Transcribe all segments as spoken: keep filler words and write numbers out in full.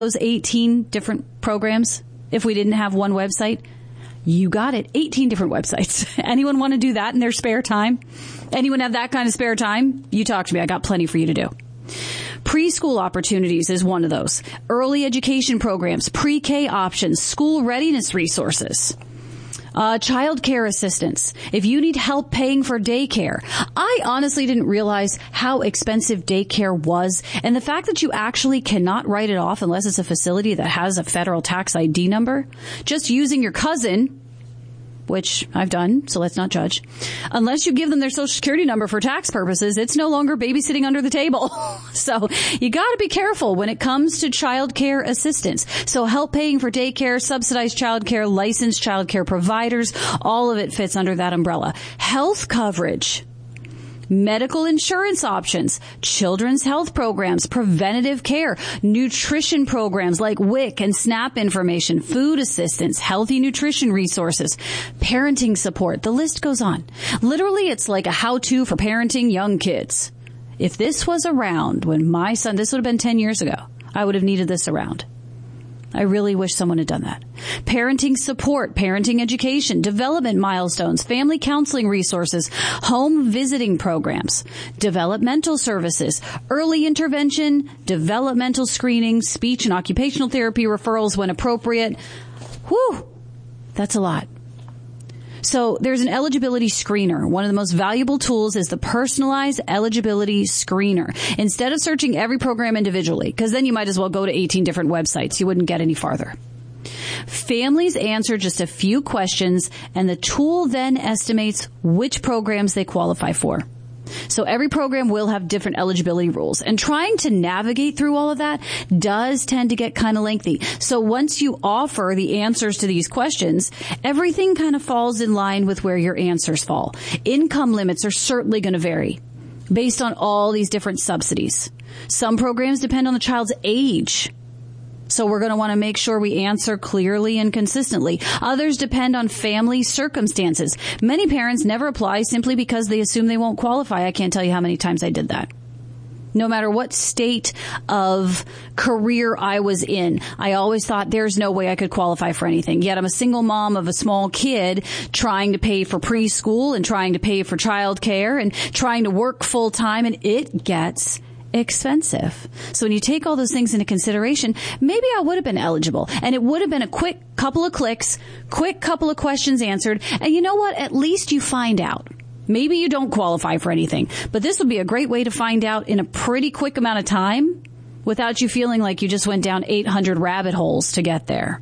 those eighteen different programs if we didn't have one website? You got it. eighteen different websites. Anyone want to do that in their spare time? Anyone have that kind of spare time? You talk to me. I got plenty for you to do. Preschool opportunities is one of those. Early education programs, pre-K options, school readiness resources. Uh, child care assistance. If you need help paying for daycare. I honestly didn't realize how expensive daycare was. And the fact that you actually cannot write it off unless it's a facility that has a federal tax I D number. Just using your cousin, which I've done, so let's not judge. Unless you give them their social security number for tax purposes, it's no longer babysitting under the table. So you got to be careful when it comes to child care assistance. So help paying for daycare, subsidized child care, licensed child care providers, all of it fits under that umbrella. Health coverage. Medical insurance options, children's health programs, preventative care, nutrition programs like W I C and SNAP information, food assistance, healthy nutrition resources, parenting support. The list goes on. Literally, it's like a how-to for parenting young kids. If this was around when my son, this would have been ten years ago, I would have needed this around. I really wish someone had done that. Parenting support, parenting education, development milestones, family counseling resources, home visiting programs, developmental services, early intervention, developmental screening, speech and occupational therapy referrals when appropriate. Whew, that's a lot. So there's an eligibility screener. One of the most valuable tools is the personalized eligibility screener. Instead of searching every program individually, because then you might as well go to eighteen different websites. You wouldn't get any farther. Families answer just a few questions, and the tool then estimates which programs they qualify for. So every program will have different eligibility rules, and trying to navigate through all of that does tend to get kind of lengthy. So once you offer the answers to these questions, everything kind of falls in line with where your answers fall. Income limits are certainly going to vary based on all these different subsidies. Some programs depend on the child's age. So we're going to want to make sure we answer clearly and consistently. Others depend on family circumstances. Many parents never apply simply because they assume they won't qualify. I can't tell you how many times I did that. No matter what state of career I was in, I always thought there's no way I could qualify for anything. Yet I'm a single mom of a small kid trying to pay for preschool and trying to pay for childcare and trying to work full time, and it gets expensive. So when you take all those things into consideration, maybe I would have been eligible, and it would have been a quick couple of clicks, quick couple of questions answered. And you know what? At least you find out. Maybe you don't qualify for anything, but this would be a great way to find out in a pretty quick amount of time without you feeling like you just went down eight hundred rabbit holes to get there.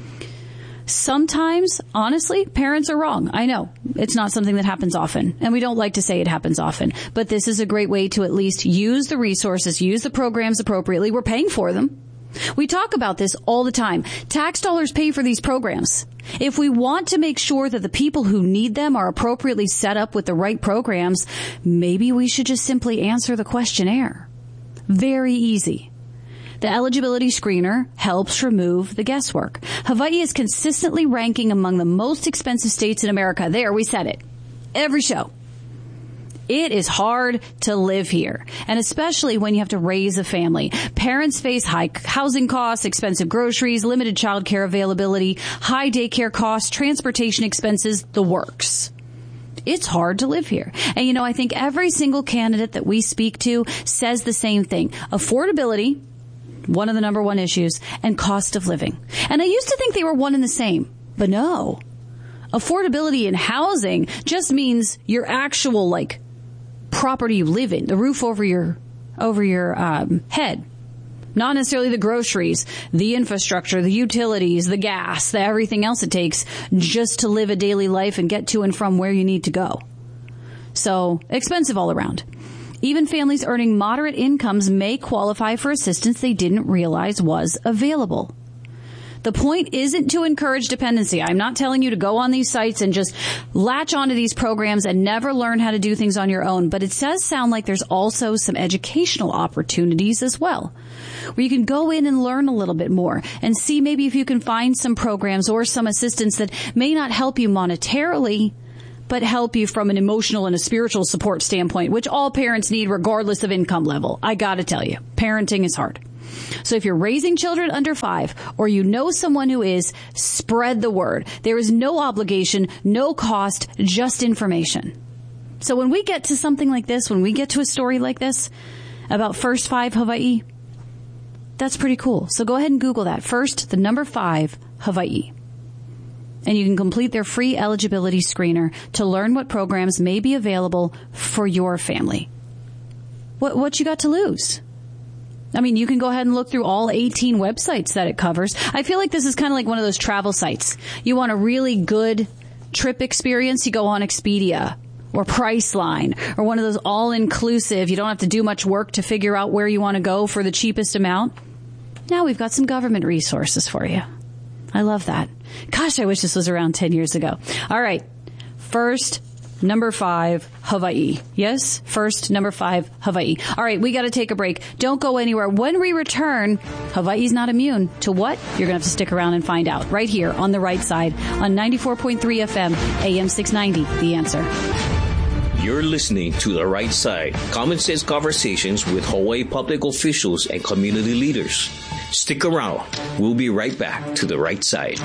Sometimes, honestly, parents are wrong. I know it's not something that happens often, and we don't like to say it happens often, but this is a great way to at least use the resources, use the programs appropriately. We're paying for them. We talk about this all the time. Tax dollars pay for these programs. If we want to make sure that the people who need them are appropriately set up with the right programs, maybe we should just simply answer the questionnaire. Very easy. The eligibility screener helps remove the guesswork. Hawaii is consistently ranking among the most expensive states in America. There, we said it. Every show. It is hard to live here, and especially when you have to raise a family. Parents face high housing costs, expensive groceries, limited child care availability, high daycare costs, transportation expenses, the works. It's hard to live here. And, you know, I think every single candidate that we speak to says the same thing. Affordability, one of the number one issues, and cost of living. And I used to think they were one and the same, but no. Affordability in housing just means your actual, like, property you live in, the roof over your over your um, head. Not necessarily the groceries, the infrastructure, the utilities, the gas, the everything else it takes just to live a daily life and get to and from where you need to go. So, expensive all around. Even families earning moderate incomes may qualify for assistance they didn't realize was available. The point isn't to encourage dependency. I'm not telling you to go on these sites and just latch onto these programs and never learn how to do things on your own. But it does sound like there's also some educational opportunities as well, where you can go in and learn a little bit more and see maybe if you can find some programs or some assistance that may not help you monetarily, but help you from an emotional and a spiritual support standpoint, which all parents need regardless of income level. I gotta tell you, parenting is hard. So if you're raising children under five or you know someone who is, spread the word. There is no obligation, no cost, just information. So when we get to something like this, when we get to a story like this about First Five Hawaii, that's pretty cool. So go ahead and Google that. First, the number five, Hawaii. And you can complete their free eligibility screener to learn what programs may be available for your family. What, what you got to lose? I mean, you can go ahead and look through all eighteen websites that it covers. I feel like this is kind of like one of those travel sites. You want a really good trip experience, you go on Expedia or Priceline or one of those all-inclusive. You don't have to do much work to figure out where you want to go for the cheapest amount. Now we've got some government resources for you. I love that. Gosh, I wish this was around ten years ago. All right. First, number five, Hawaii. Yes? First, number five, Hawaii. All right, we got to take a break. Don't go anywhere. When we return, Hawaii's not immune to what? You're going to have to stick around and find out right here on The Right Side on ninety-four point three F M, A M six ninety, The Answer. You're listening to The Right Side, common sense conversations with Hawaii public officials and community leaders. Stick around. We'll be right back to The Right Side.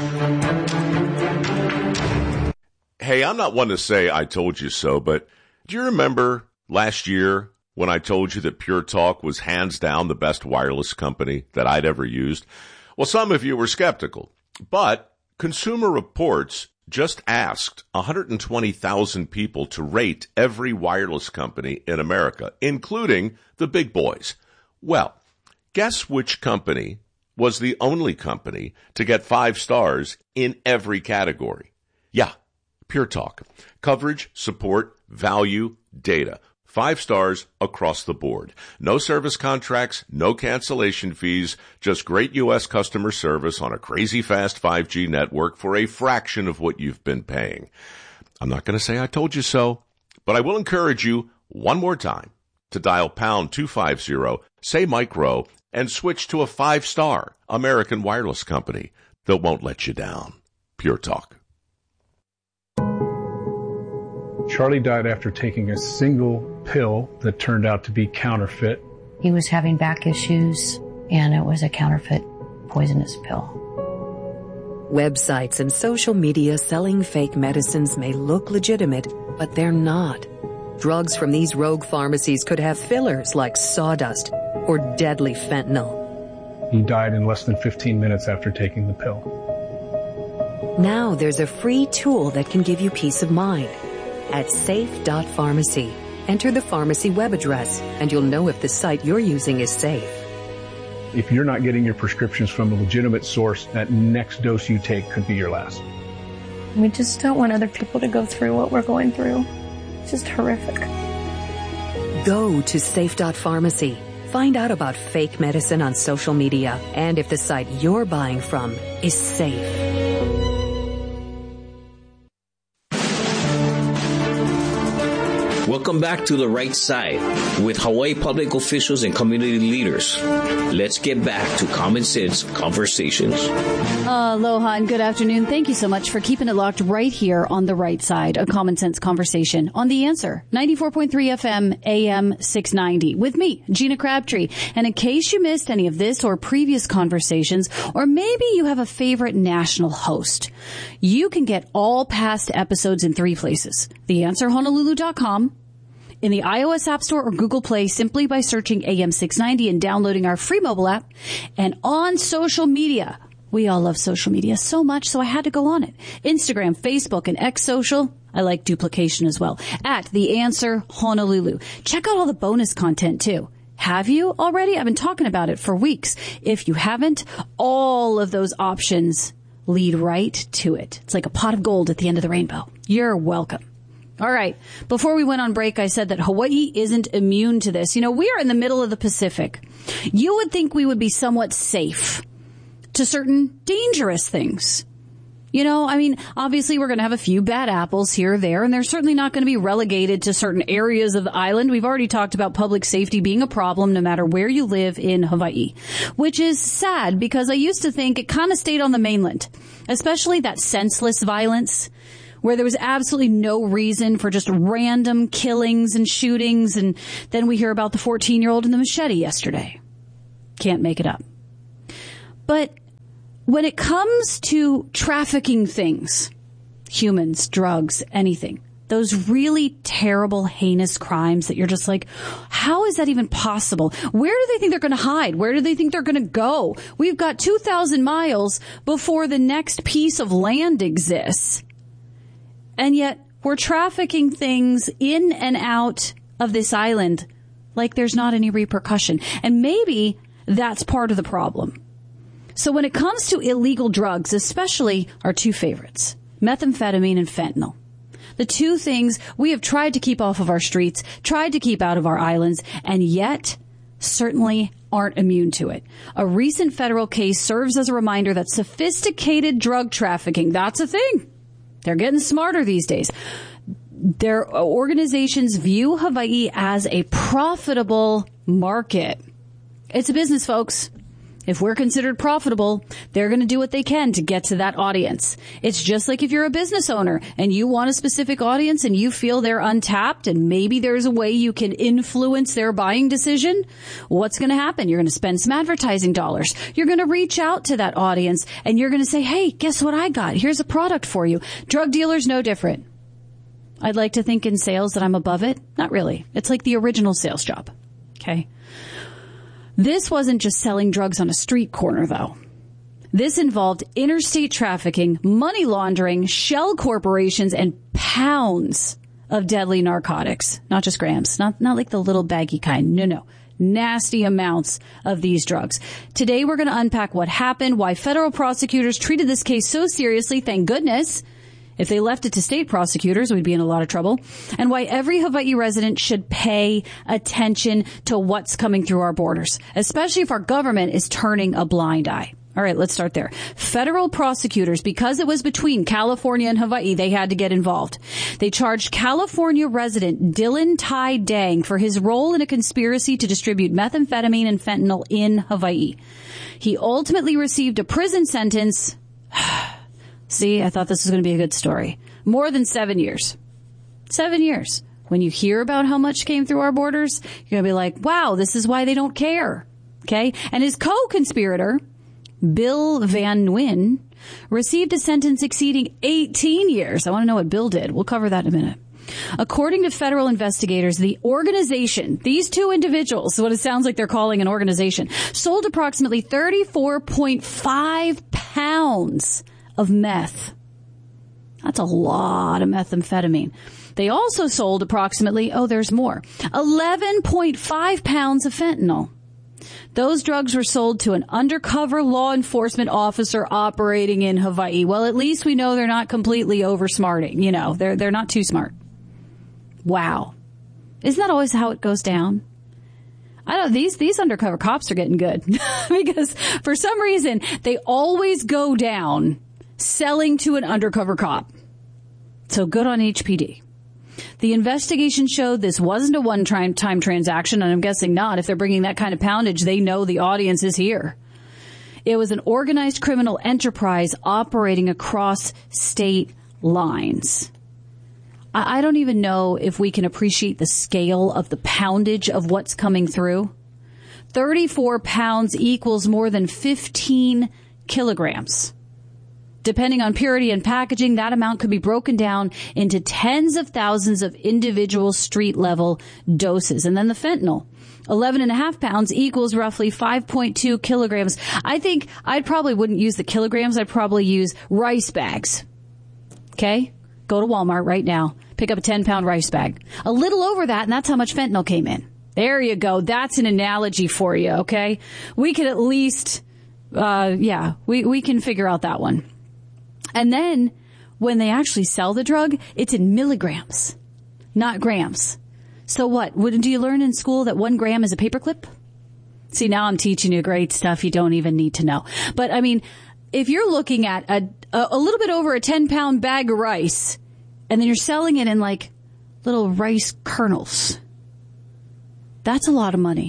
Hey, I'm not one to say I told you so, but do you remember last year when I told you that Pure Talk was hands down the best wireless company that I'd ever used? Well, some of you were skeptical, but Consumer Reports just asked one hundred twenty thousand people to rate every wireless company in America, including the big boys. Well, guess which company was the only company to get five stars in every category? Yeah, Pure Talk. Coverage, support, value, data. Five stars across the board. No service contracts, no cancellation fees, just great U S customer service on a crazy fast five G network for a fraction of what you've been paying. I'm not going to say I told you so, but I will encourage you one more time to dial pound two fifty, say Mike Rowe, and switch to a five-star American wireless company that won't let you down. Pure Talk. Charlie died after taking a single pill that turned out to be counterfeit. He was having back issues, and it was a counterfeit poisonous pill. Websites and social media selling fake medicines may look legitimate, but they're not. Drugs from these rogue pharmacies could have fillers like sawdust or deadly fentanyl. He died in less than fifteen minutes after taking the pill. Now there's a free tool that can give you peace of mind. At safe dot pharmacy, enter the pharmacy web address, and you'll know if the site you're using is safe. If you're not getting your prescriptions from a legitimate source, that next dose you take could be your last. We just don't want other people to go through what we're going through. It's just horrific. Go to safe dot pharmacy. Find out about fake medicine on social media and if the site you're buying from is safe. Welcome back to The Right Side with Hawaii public officials and community leaders. Let's get back to common sense conversations. Aloha and good afternoon. Thank you so much for keeping it locked right here on The Right Side, a common sense conversation on The Answer, ninety-four point three F M, A M six ninety, with me, Gina Crabtree. And in case you missed any of this or previous conversations, or maybe you have a favorite national host, you can get all past episodes in three places. the answer honolulu dot com, in the iOS App Store or Google Play simply by searching A M six ninety and downloading our free mobile app, and on social media. We all love social media so much, so I had to go on it. Instagram, Facebook, and X Social. I like duplication as well. At The Answer Honolulu. Check out all the bonus content too. Have you already? I've been talking about it for weeks. If you haven't, all of those options lead right to it. It's like a pot of gold at the end of the rainbow. You're welcome. All right. Before we went on break, I said that Hawaii isn't immune to this. You know, we are in the middle of the Pacific. You would think we would be somewhat safe to certain dangerous things. You know, I mean, obviously we're going to have a few bad apples here or there, and they're certainly not going to be relegated to certain areas of the island. We've already talked about public safety being a problem no matter where you live in Hawaii, which is sad because I used to think it kind of stayed on the mainland, especially that senseless violence where there was absolutely no reason for just random killings and shootings. And then we hear about the fourteen-year-old in the machete yesterday. Can't make it up. But when it comes to trafficking things, humans, drugs, anything, those really terrible, heinous crimes that you're just like, how is that even possible? Where do they think they're going to hide? Where do they think they're going to go? We've got two thousand miles before the next piece of land exists. And yet we're trafficking things in and out of this island like there's not any repercussion. And maybe that's part of the problem. So when it comes to illegal drugs, especially our two favorites, methamphetamine and fentanyl, the two things we have tried to keep off of our streets, tried to keep out of our islands, and yet certainly aren't immune to it. A recent federal case serves as a reminder that sophisticated drug trafficking, that's a thing. They're getting smarter these days. Their organizations view Hawaii as a profitable market. It's a business, folks. If we're considered profitable, they're going to do what they can to get to that audience. It's just like if you're a business owner and you want a specific audience and you feel they're untapped and maybe there's a way you can influence their buying decision, what's going to happen? You're going to spend some advertising dollars. You're going to reach out to that audience and you're going to say, hey, guess what I got? Here's a product for you. Drug dealers, no different. I'd like to think in sales that I'm above it. Not really. It's like the original sales job. Okay. This wasn't just selling drugs on a street corner, though. This involved interstate trafficking, money laundering, shell corporations, and pounds of deadly narcotics. Not just grams, not, not like the little baggy kind. No, no. Nasty amounts of these drugs. Today, we're going to unpack what happened, why federal prosecutors treated this case so seriously, thank goodness. If they left it to state prosecutors, we'd be in a lot of trouble. And why every Hawaii resident should pay attention to what's coming through our borders, especially if our government is turning a blind eye. All right, let's start there. Federal prosecutors, because it was between California and Hawaii, they had to get involved. They charged California resident Dylan Tai Dang for his role in a conspiracy to distribute methamphetamine and fentanyl in Hawaii. He ultimately received a prison sentence. See, I thought this was going to be a good story. More than seven years. Seven years. When you hear about how much came through our borders, you're going to be like, wow, this is why they don't care. Okay? And his co-conspirator, Bill Van Nguyen, received a sentence exceeding eighteen years. I want to know what Bill did. We'll cover that in a minute. According to federal investigators, the organization, these two individuals, what it sounds like they're calling an organization, sold approximately thirty-four point five pounds of meth. That's a lot of methamphetamine. They also sold approximately, oh, there's more, eleven point five pounds of fentanyl. Those drugs were sold to an undercover law enforcement officer operating in Hawaii. Well, at least we know they're not completely oversmarting. You know, they're, they're not too smart. Wow. Isn't that always how it goes down? I don't, these, these undercover cops are getting good because for some reason they always go down selling to an undercover cop. So good on H P D. The investigation showed this wasn't a one-time time transaction, and I'm guessing not. If they're bringing that kind of poundage, they know the audience is here. It was an organized criminal enterprise operating across state lines. I, I don't even know if we can appreciate the scale of the poundage of what's coming through. thirty-four pounds equals more than fifteen kilograms. Depending on purity and packaging, that amount could be broken down into tens of thousands of individual street-level doses. And then the fentanyl, eleven and a half pounds equals roughly five point two kilograms. I think I probably wouldn't use the kilograms. I'd probably use rice bags. Okay? Go to Walmart right now. Pick up a ten-pound rice bag. A little over that, and that's how much fentanyl came in. There you go. That's an analogy for you, okay? We can at least, uh, yeah, we, we can figure out that one. And then when they actually sell the drug, it's in milligrams, not grams. So what? What do you learn in school that one gram is a paperclip? See, now I'm teaching you great stuff you don't even need to know. But I mean, if you're looking at a, a, a little bit over a ten pound bag of rice and then you're selling it in like little rice kernels, that's a lot of money.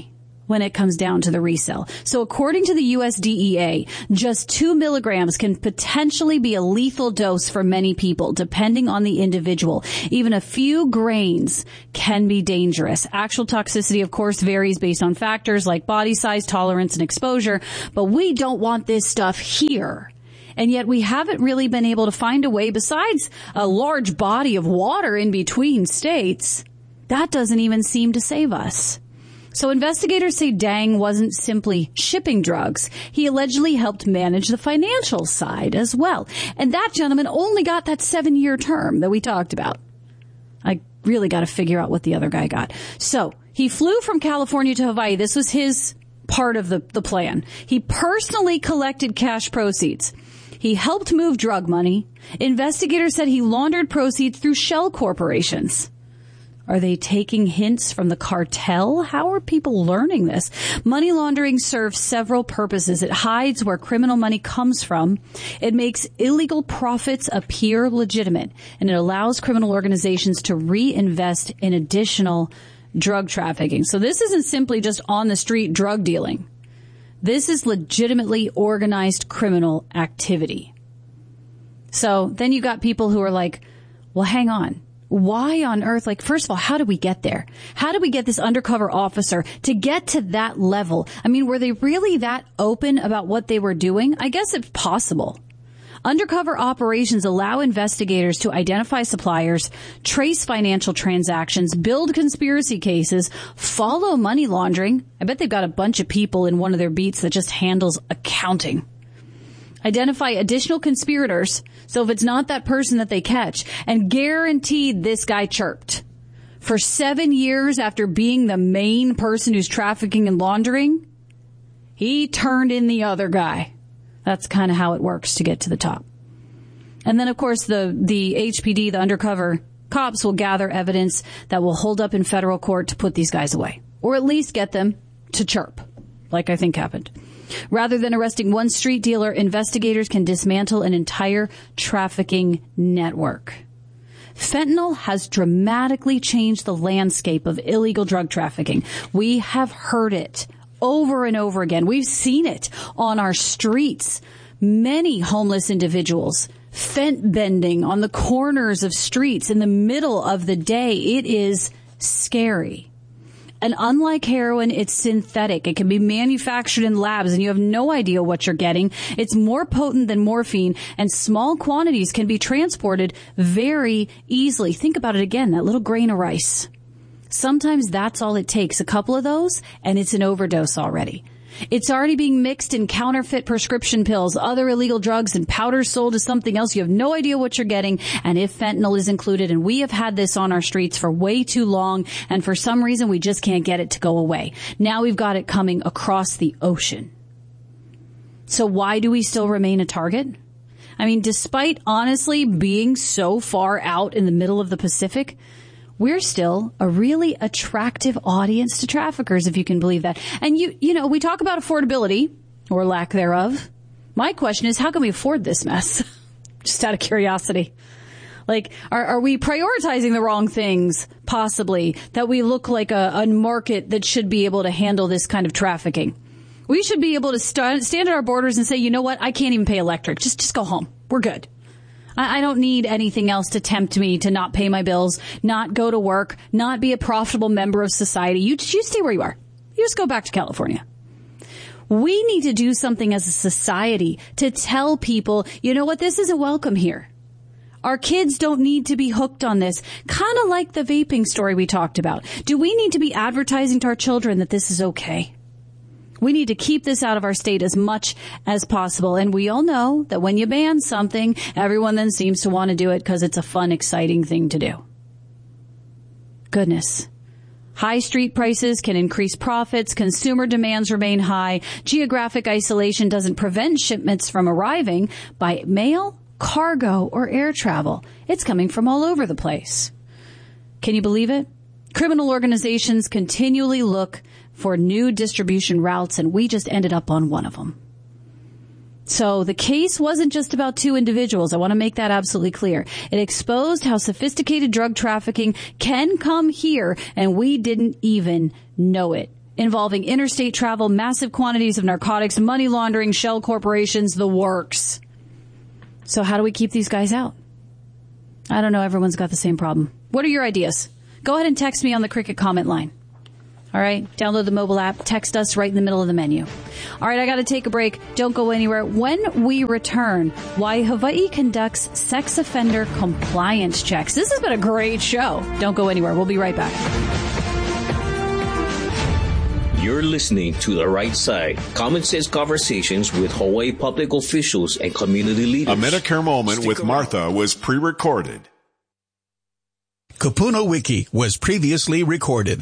when it comes down to the resale. So according to the U S D E A, just two milligrams can potentially be a lethal dose for many people, depending on the individual. Even a few grains can be dangerous. Actual toxicity, of course, varies based on factors like body size, tolerance, and exposure, but we don't want this stuff here. And yet we haven't really been able to find a way, besides a large body of water in between states. That doesn't even seem to save us. So investigators say Dang wasn't simply shipping drugs. He allegedly helped manage the financial side as well. And that gentleman only got that seven-year term that we talked about. I really got to figure out what the other guy got. So he flew from California to Hawaii. This was his part of the, the plan. He personally collected cash proceeds. He helped move drug money. Investigators said he laundered proceeds through shell corporations. Are they taking hints from the cartel? How are people learning this? Money laundering serves several purposes. It hides where criminal money comes from. It makes illegal profits appear legitimate. And it allows criminal organizations to reinvest in additional drug trafficking. So this isn't simply just on the street drug dealing. This is legitimately organized criminal activity. So then you got people who are like, well, hang on. Why on earth? Like, first of all, how did we get there? How did we get this undercover officer to get to that level? I mean, were they really that open about what they were doing? I guess it's possible. Undercover operations allow investigators to identify suppliers, trace financial transactions, build conspiracy cases, follow money laundering. I bet they've got a bunch of people in one of their beats that just handles accounting. Identify additional conspirators, so if it's not that person that they catch, and guaranteed this guy chirped. For seven years after being the main person who's trafficking and laundering, he turned in the other guy. That's kind of how it works to get to the top. And then, of course, the, the H P D, the undercover cops, will gather evidence that will hold up in federal court to put these guys away, or at least get them to chirp, like I think happened. Rather than arresting one street dealer, investigators can dismantle an entire trafficking network. Fentanyl has dramatically changed the landscape of illegal drug trafficking. We have heard it over and over again. We've seen it on our streets. Many homeless individuals fent bending on the corners of streets in the middle of the day. It is scary. And unlike heroin, it's synthetic. It can be manufactured in labs, and you have no idea what you're getting. It's more potent than morphine, and small quantities can be transported very easily. Think about it again, that little grain of rice. Sometimes that's all it takes, a couple of those, and it's an overdose already. It's already being mixed in counterfeit prescription pills, other illegal drugs, and powders sold as something else. You have no idea what you're getting, and if fentanyl is included, and we have had this on our streets for way too long, and for some reason we just can't get it to go away. Now we've got it coming across the ocean. So why do we still remain a target? I mean, despite honestly being so far out in the middle of the Pacific, we're still a really attractive audience to traffickers, if you can believe that. And you, you know, we talk about affordability or lack thereof. My question is, how can we afford this mess? Just out of curiosity. Like, are, are we prioritizing the wrong things, possibly, that we look like a, a market that should be able to handle this kind of trafficking? We should be able to st- stand at our borders and say, you know what? I can't even pay electric. Just, just go home. We're good. I don't need anything else to tempt me to not pay my bills, not go to work, not be a profitable member of society. You, you stay where you are. You just go back to California. We need to do something as a society to tell people, you know what, this isn't welcome here. Our kids don't need to be hooked on this. Kind of like the vaping story we talked about. Do we need to be advertising to our children that this is okay? We need to keep this out of our state as much as possible. And we all know that when you ban something, everyone then seems to want to do it because it's a fun, exciting thing to do. Goodness. High street prices can increase profits. Consumer demands remain high. Geographic isolation doesn't prevent shipments from arriving by mail, cargo, or air travel. It's coming from all over the place. Can you believe it? Criminal organizations continually look for new distribution routes, and we just ended up on one of them. So the case wasn't just about two individuals. I want to make that absolutely clear. It exposed how sophisticated drug trafficking can come here, and we didn't even know it. involving interstate travel, massive quantities of narcotics, money laundering, shell corporations, the works. So how do we keep these guys out? I don't know. Everyone's got the same problem. What are your ideas? Go ahead and text me on the Cricket comment line. All right. Download the mobile app. Text us right in the middle of the menu. All right. I got to take a break. Don't go anywhere. When we return, why Hawaii conducts sex offender compliance checks. This has been a great show. Don't go anywhere. We'll be right back. You're listening to The Right Side. Common Sense Conversations with Hawaii public officials and community leaders. A Medicare Moment Stick with around. Martha was pre-recorded. Kupuna Wiki was previously recorded.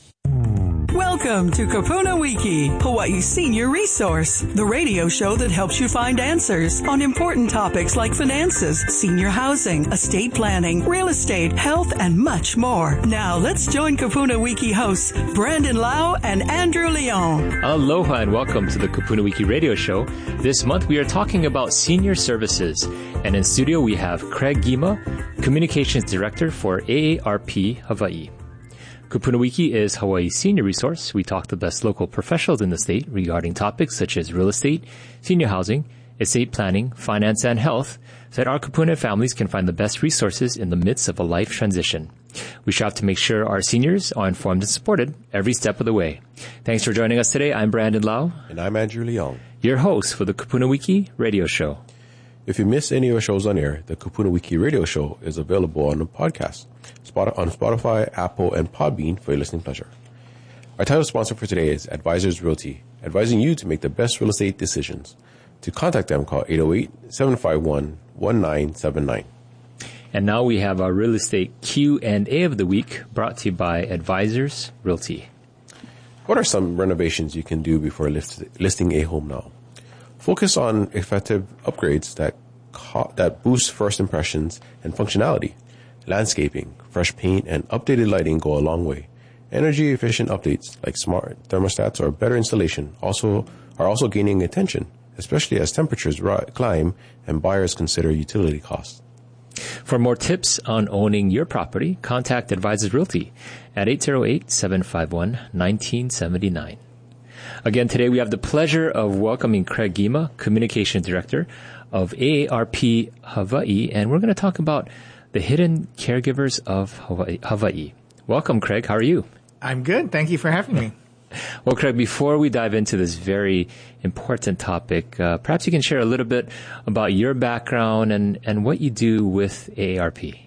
Welcome to Kupuna Wiki, Hawaii's senior resource, the radio show that helps you find answers on important topics like finances, senior housing, estate planning, real estate, health, and much more. Now let's join Kupuna Wiki hosts Brandon Lau and Andrew Leon. Aloha and welcome to the Kupuna Wiki radio show. This month we are talking about senior services. And in studio we have Craig Gima, Communications Director for A A R P Hawaii. Kupuna Wiki is Hawaii's senior resource. We talk to the best local professionals in the state regarding topics such as real estate, senior housing, estate planning, finance, and health, so that our Kupuna families can find the best resources in the midst of a life transition. We strive to make sure our seniors are informed and supported every step of the way. Thanks for joining us today. I'm Brandon Lau. And I'm Andrew Leong, your host for the Kupuna Wiki radio show. If you miss any of our shows on air, the Kupuna Wiki radio show is available on the podcast, on Spotify, Apple, and Podbean for your listening pleasure. Our title sponsor for today is Advisors Realty, advising you to make the best real estate decisions. To contact them, call eight oh eight, seven five one, one nine seven nine. And now we have our real estate Q and A of the week, brought to you by Advisors Realty. What are some renovations you can do before list, listing a home now? Focus on effective upgrades that co- that boost first impressions and functionality. Landscaping, fresh paint, and updated lighting go a long way. Energy-efficient updates like smart thermostats or better installation also are also gaining attention, especially as temperatures ri- climb and buyers consider utility costs. For more tips on owning your property, contact Advisors Realty at eight oh eight, seven five one, one nine seven nine. Again, today we have the pleasure of welcoming Craig Gima, Communications Director of A A R P Hawaii, and we're going to talk about the hidden caregivers of Hawaii. Hawaii. Welcome, Craig. How are you? I'm good. Thank you for having me. Well, Craig, before we dive into this very important topic, uh, perhaps you can share a little bit about your background and, and what you do with A A R P.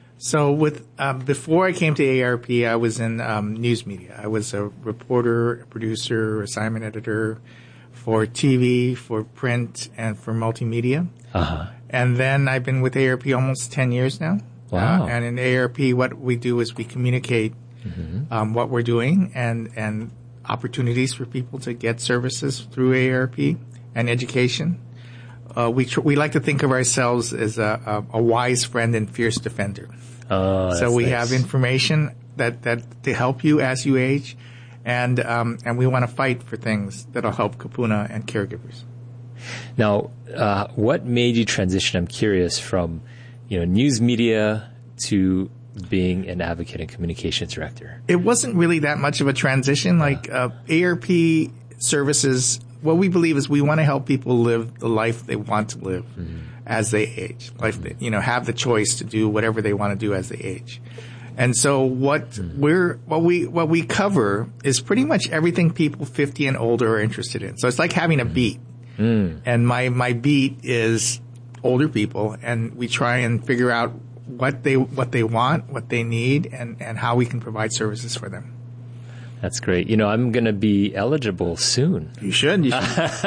So with um, before I came to A A R P, I was in um, news media. I was a reporter, a producer, assignment editor for T V, for print, and for multimedia. Uh-huh. And then I've been with A A R P almost ten years now. Wow. Uh, and in A A R P, what we do is we communicate mm-hmm. um, what we're doing and, and opportunities for people to get services through A A R P and education. Uh, we tr- we like to think of ourselves as a, a, a wise friend and fierce defender. Oh, so we nice. have information that, that to help you as you age, and um, and we want to fight for things that'll help Kupuna and caregivers. Now, uh, what made you transition? I'm curious, from you know news media to being an advocate and communications director. It wasn't really that much of a transition. Like uh, A A R P services, what we believe is we want to help people live the life they want to live mm-hmm. as they age. Life, mm-hmm. you know, have the choice to do whatever they want to do as they age. And so what mm-hmm. we're what we what we cover is pretty much everything people fifty and older are interested in. So it's like having a beat. Mm. And my my beat is older people, and we try and figure out what they what they want, what they need, and, and how we can provide services for them. That's great. You know, I'm going to be eligible soon. You should. You should.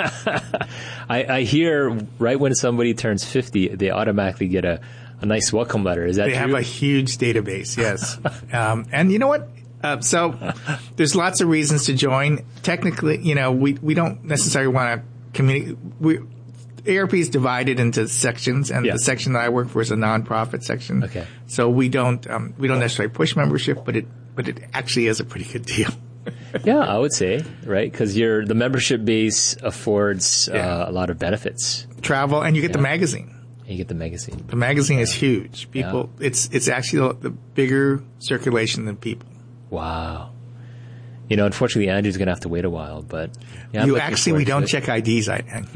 I, I hear right when somebody turns fifty, they automatically get a, a nice welcome letter. Is that they true? They have a huge database, yes. um, and you know what? Uh, so there's lots of reasons to join. Technically, you know, we, we don't necessarily want to communicate. We, A A R P is divided into sections, and yeah. the section that I work for is a nonprofit section. Okay. So we don't um, we don't necessarily push membership, but it but it actually is a pretty good deal. Yeah, I would say, right? Because your the membership base affords yeah. uh, a lot of benefits. Travel, and you get yeah. the magazine. And you get the magazine. The magazine yeah. is huge. People, yeah. it's it's actually the bigger circulation than people. Wow. You know, unfortunately, Andrew's going to have to wait a while, but yeah, I'm you looking actually, we forward don't to it. check I Ds, I think.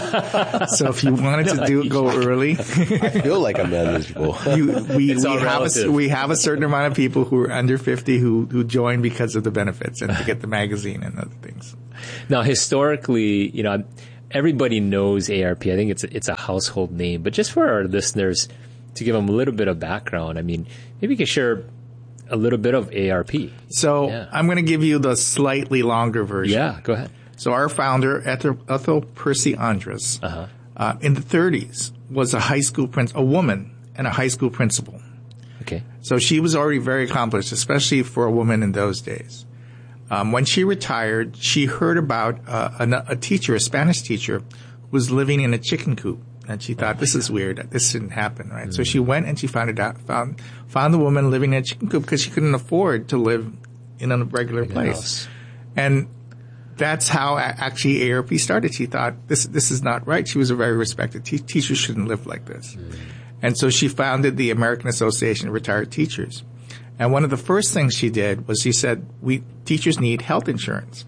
So if you wanted to do go early, I feel like I'm eligible. you, we, It's we all have a, relative. we have a certain amount of people who are under fifty who, who join because of the benefits and to get the magazine and other things. Now, historically, you know, I'm- everybody knows A R P. I think it's a, it's a household name, but just for our listeners, to give them a little bit of background, I mean, maybe you could share a little bit of A R P. So Yeah. I'm going to give you the slightly longer version. Yeah, go ahead. So our founder, Ethel, Ethel Percy Andrus, Uh-huh. uh, in the thirties, was a high school prin- a woman and a high school principal. Okay. So she was already very accomplished, especially for a woman in those days. Um, when she retired, she heard about uh, a, a teacher, a Spanish teacher, who was living in a chicken coop. And she thought, this is weird. This shouldn't happen, right? So she went and she found it out, found, found the woman living in a chicken coop because she couldn't afford to live in a regular place. house. And that's how a- actually A R P started. She thought, this, this is not right. She was a very respected te- teacher. Shouldn't live like this. And so she founded the American Association of Retired Teachers. And one of the first things she did was she said, we, teachers need health insurance.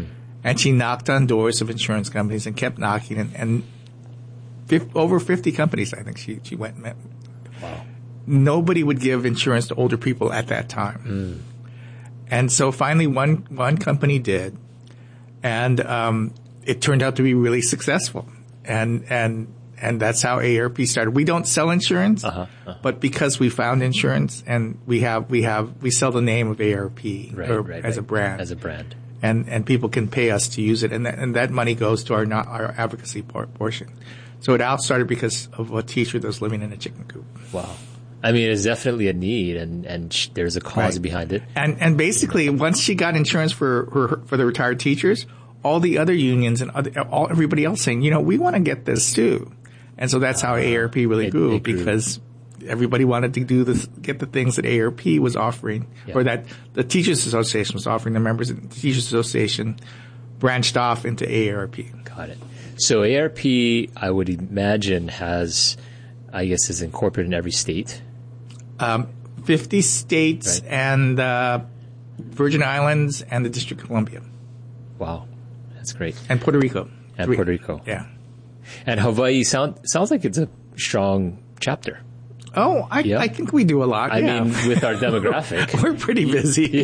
And she knocked on doors of insurance companies and kept knocking and, and fif- over fifty companies, I think she, she went and met. Wow. Nobody would give insurance to older people at that time. And so finally one, one company did. And, um, it turned out to be really successful. And, and, and that's how A R P started. We don't sell insurance, Uh-huh, uh-huh. but because we found insurance and we have, we have, we sell the name of A R P Right, or right, as right. a brand. As a brand. and and people can pay us to use it, and that, and that money goes to our not our advocacy por- portion. So it all started because of a teacher that was living in a chicken coop. Wow. I mean, it's definitely a need, and, and sh- there's a cause Right. behind it. And and basically, once she got insurance for her, for the retired teachers, all the other unions and other, all everybody else saying, you know, we want to get this too. And so that's how A R P really It- grew, it grew. because everybody wanted to do this, get the things that A R P was offering, Yeah. or that the Teachers Association was offering. The members of the Teachers Association branched off into A R P. Got it. So A R P, I would imagine, has, I guess, is incorporated in every state. Um, fifty states Right. and uh, Virgin Islands and the District of Columbia Wow. That's great. and Puerto Rico. And Three- Puerto Rico. Yeah. And Hawaii sound, sounds like it's a strong chapter. Oh, I, Yeah. I think we do a lot. I yeah. mean, with our demographic. We're pretty busy.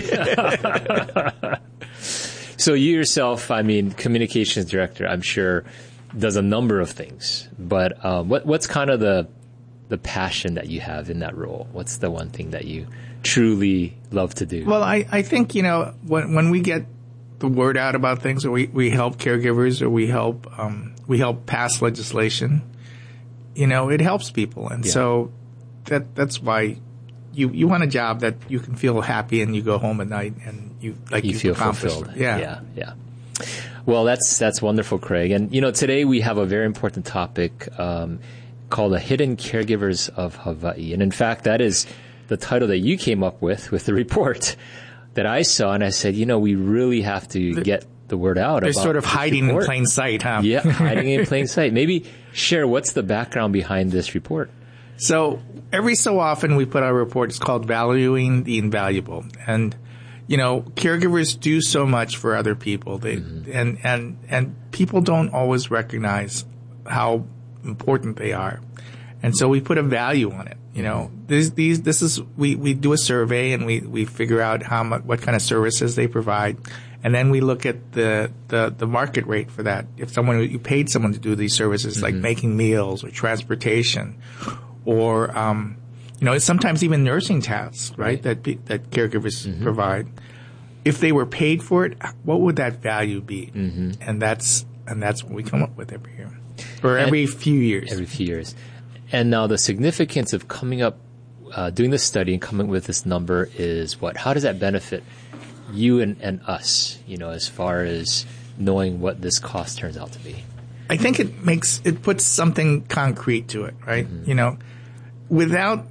So you yourself, I mean, communications director, I'm sure, does a number of things. But um, what what's kind of the the passion that you have in that role? What's the one thing that you truly love to do? Well, I, I think, you know, when when we get the word out about things, or we, we help caregivers, or we help um, we help pass legislation, you know, it helps people. And Yeah. so that that's why you you want a job that you can feel happy and you go home at night and you like you you've feel accomplished fulfilled. it. Yeah. yeah, yeah. Well, that's that's wonderful, Craig. And you know, today we have a very important topic um, called "The Hidden Caregivers of Hawaii," and in fact, that is the title that you came up with with the report that I saw, and I said, you know, we really have to get the word out. They're about sort of this hiding report. in plain sight, huh? Yeah, hiding in plain sight. Maybe share what's the background behind this report. So every so often we put out a report. It's called Valuing the Invaluable. And, you know, caregivers do so much for other people. They, Mm-hmm. and, and, and people don't always recognize how important they are. And so we put a value on it. You know, these, these, this is, we, we do a survey and we, we figure out how much, what kind of services they provide. And then we look at the, the, the market rate for that. If someone, you paid someone to do these services, like making meals or transportation, or, um, you know, sometimes even nursing tasks, right? That, pe- that caregivers provide. If they were paid for it, what would that value be? Mm-hmm. And that's, and that's what we come up with every year. Or And- every few years. Every few years. And now the significance of coming up, uh, doing this study and coming with this number is what? How does that benefit you and, and us, you know, as far as knowing what this cost turns out to be? I think it makes, it puts something concrete to it, right? Mm-hmm. You know, without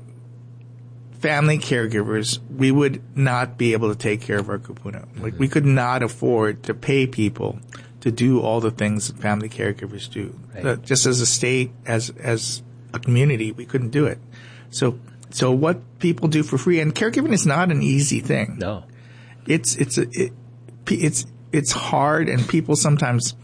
family caregivers, we would not be able to take care of our kupuna. Like, we could not afford to pay people to do all the things that family caregivers do. Right. Uh, just as a state, as, as a community, we couldn't do it. So, so what people do for free, and caregiving is not an easy thing. No. It's, it's, a, it, it's it's hard, and people sometimes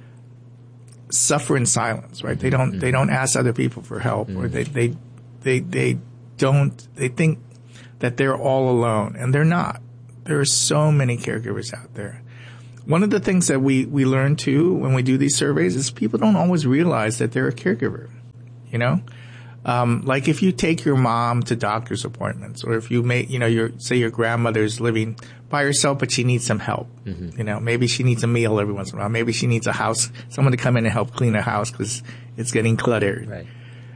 suffer in silence, right? They don't mm-hmm. they don't ask other people for help, mm-hmm. or they they they they don't they think that they're all alone, and they're not. There are so many caregivers out there. One of the things that we, we learn too when we do these surveys is people don't always realize that they're a caregiver, you know? Um, like if you take your mom to doctor's appointments, or if you make, you know, your, say your grandmother's living by herself, but she needs some help. Mm-hmm. You know, maybe she needs a meal every once in a while. Maybe she needs a house, someone to come in and help clean her house because it's getting cluttered. Right.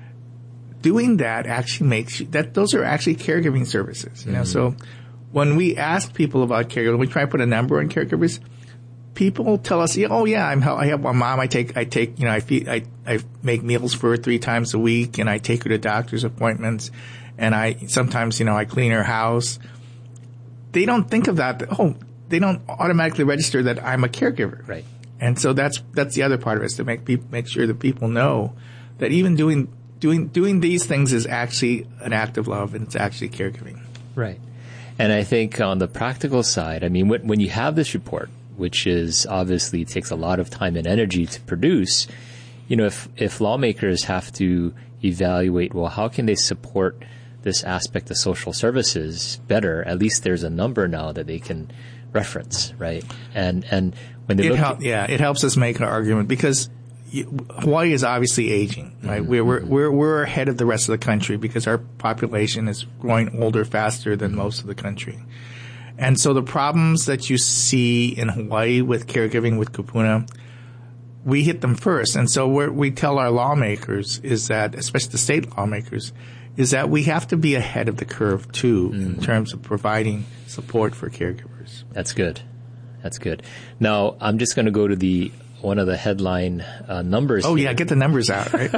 Doing that actually makes you, that, those are actually caregiving services, you know? Mm-hmm. So when we ask people about caregivers, we try to put a number on caregivers. People tell us, oh yeah, I'm, I have one mom. I take, I take, you know, I feed, I, I make meals for her three times a week, and I take her to doctor's appointments, and I sometimes, you know, I clean her house. They don't think of that. Oh, they don't automatically register that I'm a caregiver. Right. And so that's that's the other part of it, is to make people make sure that people know that even doing doing doing these things is actually an act of love, and it's actually caregiving. Right. And I think on the practical side, I mean, when, when you have this report, which is obviously takes a lot of time and energy to produce, you know, if, if lawmakers have to evaluate, well, how can they support this aspect of social services better? At least there's a number now that they can reference, right? And, and when they it look help, yeah, it helps us make an argument because Hawaii is obviously aging, right? Mm-hmm. We're, we're, we're, we're ahead of the rest of the country because our population is growing older faster than most of the country. And so the problems that you see in Hawaii with caregiving with Kupuna, we hit them first. And so what we tell our lawmakers is that, especially the state lawmakers, is that we have to be ahead of the curve too, mm. in terms of providing support for caregivers. That's good. That's good. Now, I'm just going to go to the one of the headline uh, numbers. Oh, here. yeah, get the numbers out, right?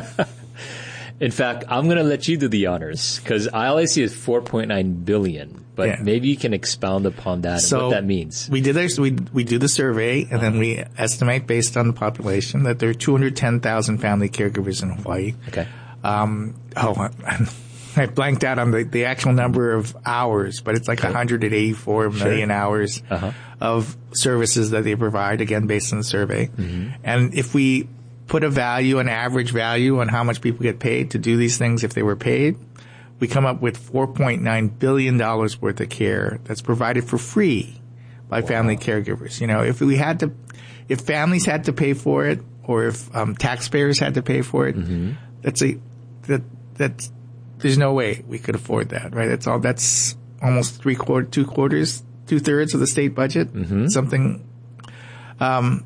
In fact, I'm going to let you do the honors because all I see is four point nine billion. But yeah. maybe you can expound upon that so and what that means. We did this, we we do the survey, and uh-huh. then we estimate based on the population that there are two hundred ten thousand family caregivers in Hawaii. Okay. Um, oh, I blanked out on the, the actual number of hours, but it's like okay. one hundred eighty-four million sure. hours uh-huh. of services that they provide, again, based on the survey. Mm-hmm. And if we put a value, an average value on how much people get paid to do these things if they were paid, we come up with four point nine billion dollars worth of care that's provided for free by wow. family caregivers. You know, if we had to, if families had to pay for it, or if um, taxpayers had to pay for it, mm-hmm. that's a, that, that's, there's no way we could afford that, right? That's all, that's almost three quarter, two quarters, two thirds of the state budget, mm-hmm. something, um,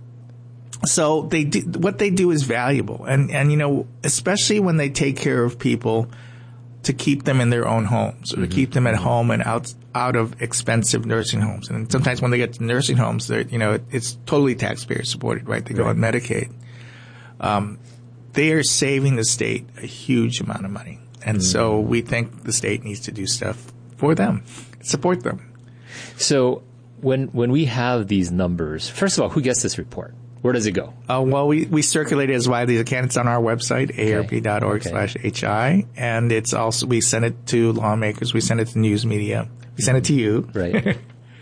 so they do, what they do is valuable. And, and, you know, especially when they take care of people to keep them in their own homes, or mm-hmm. to keep them at home and out out of expensive nursing homes. And sometimes when they get to nursing homes, they're, you know, it, it's totally taxpayer supported, right? They go right. on Medicaid. Um, they are saving the state a huge amount of money. And mm-hmm. so we think the state needs to do stuff for them, support them. So when when we have these numbers, first of all, who gets this report? Where does it go? Uh, well, we, we circulate it as widely as we can. It's on our website, okay. A A R P dot org okay. slash H I. And it's also, we send it to lawmakers. We send it to news media. We send it to you. Right. and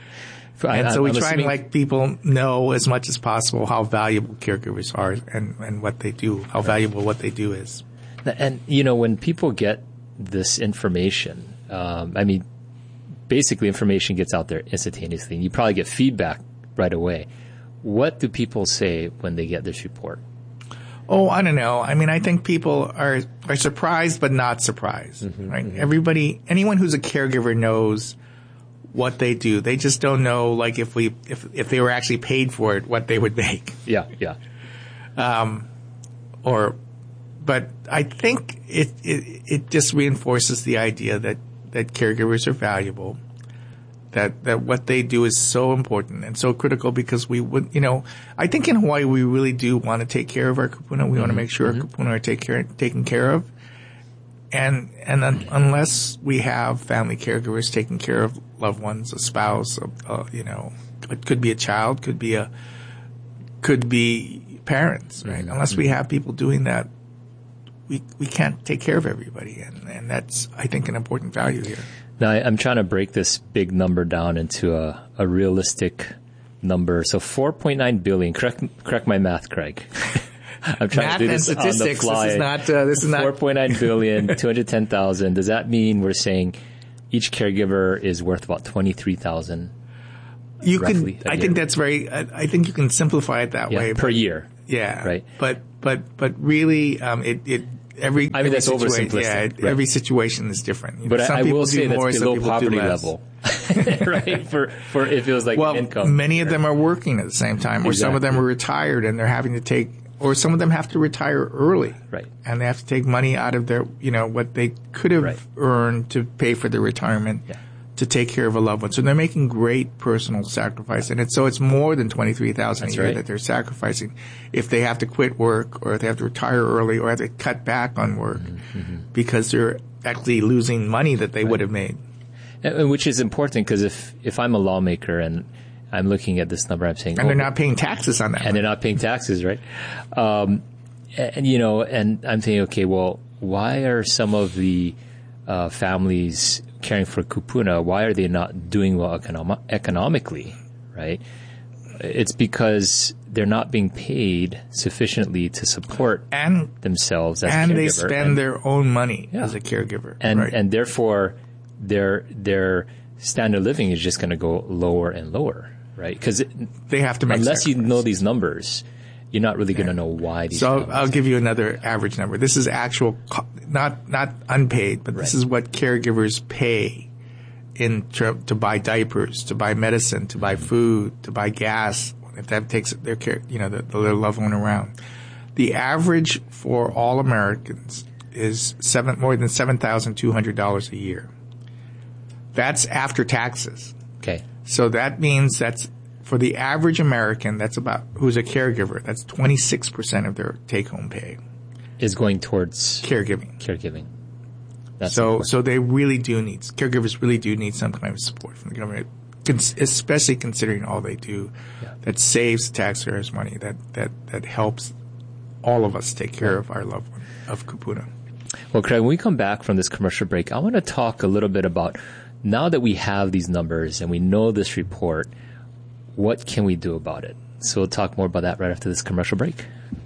I, so we I'm try assuming... and let people know as much as possible how valuable caregivers are and, and what they do, how right. valuable what they do is. And, you know, when people get this information, um, I mean, basically information gets out there instantaneously. And you probably get feedback right away. What do people say when they get this report? Oh, I don't know. I mean, I think people are are surprised but not surprised, mm-hmm, right? Mm-hmm. Everybody, anyone who's a caregiver knows what they do. They just don't know, like, if we if if they were actually paid for it, what they would make. Yeah, yeah. Um, or, but I think it it it just reinforces the idea that that caregivers are valuable. That, that what they do is so important and so critical because we would, you know, I think in Hawaii we really do want to take care of our kupuna. We mm-hmm. want to make sure mm-hmm. our kupuna are take care, taken care of. And, and un, unless we have family caregivers taking care of loved ones, a spouse, a, a, you know, it could be a child, could be a, could be parents, right? Mm-hmm. Unless we have people doing that, we, we can't take care of everybody. And, and that's, I think, an important value here. Now, I'm trying to break this big number down into a, a realistic number. So four point nine billion. Correct, correct my math, Craig. I'm trying Math to do and this on the statistics. fly. This is not. Uh, this is not. four point nine billion, two hundred ten thousand. Does that mean we're saying each caregiver is worth about twenty-three thousand? You could. I think that's very. I, I think you can simplify it that yeah, way per but, year. Yeah. Right. But but but really, um, it it every. I mean every that's situa- oversimplistic. Yeah. It, right. Every situation is different. You know, but some I, I people will do say more, that's some below people poverty do less. level, right? For for it feels like well, income. many of them are working at the same time, or exactly. some of them are retired and they're having to take. Or some of them have to retire early. Right. And they have to take money out of their, you know, what they could have right. earned to pay for their retirement yeah. to take care of a loved one. So they're making great personal sacrifice. And it's, so it's more than twenty-three thousand dollars a year right. that they're sacrificing if they have to quit work or if they have to retire early or have to cut back on work mm-hmm. because they're actually losing money that they right. would have made. And, which is important because if, if I'm a lawmaker and I'm looking at this number, I'm saying, and oh, they're not paying taxes on that. And money. they're not paying taxes, right? Um, and, you know, and I'm thinking, okay, well, why are some of the uh, families caring for kupuna, why are they not doing well econom- economically, right? It's because they're not being paid sufficiently to support and, themselves as and a caregiver. And they spend and, their own money yeah. as a caregiver. And, right. and therefore, their, their standard of living is just going to go lower and lower. Right, because they have to make unless sacrifice. you know these numbers, you're not really going to know why. These so I'll, I'll give you another average number. This is actual, not not unpaid, but right. this is what caregivers pay in to, to buy diapers, to buy medicine, to buy food, to buy gas. If that takes their care, you know, the, their loved one around. The average for all Americans is seven more than seven thousand two hundred dollars a year. That's after taxes. Okay. So that means that's for the average American, that's about, who's a caregiver, that's twenty-six percent of their take-home pay. Is going towards caregiving. Caregiving. That's so, important. so they really do need, caregivers really do need some kind of support from the government, especially considering all they do yeah. that saves taxpayers money, that, that, that helps all of us take care right. of our loved one, of kupuna. Well, Craig, when we come back from this commercial break, I want to talk a little bit about now that we have these numbers and we know this report, what can we do about it? So we'll talk more about that right after this commercial break.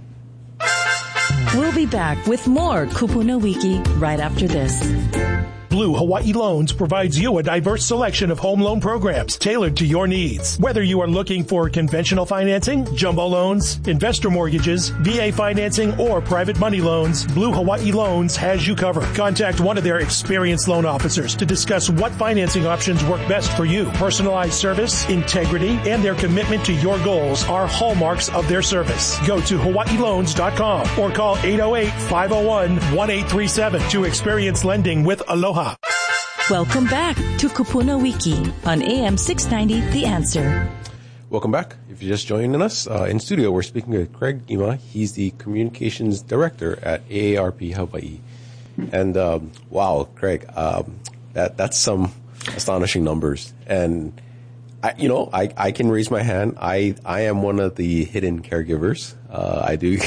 We'll be back with more Kupuna Wiki right after this. Blue Hawaii Loans provides you a diverse selection of home loan programs tailored to your needs. Whether you are looking for conventional financing, jumbo loans, investor mortgages, V A financing, or private money loans, Blue Hawaii Loans has you covered. Contact one of their experienced loan officers to discuss what financing options work best for you. Personalized service, integrity, and their commitment to your goals are hallmarks of their service. Go to hawaii loans dot com or call eight oh eight, five oh one, one eight three seven to experience lending with Aloha. Welcome back to Kupuna Wiki on A M six ninety, The Answer. Welcome back. If you're just joining us, uh, in studio, we're speaking with Craig Gima. He's the Communications Director at A A R P Hawaii. And, um, wow, Craig, um, that that's some astonishing numbers. And, I, you know, I, I can raise my hand. I, I am one of the hidden caregivers. Uh, I do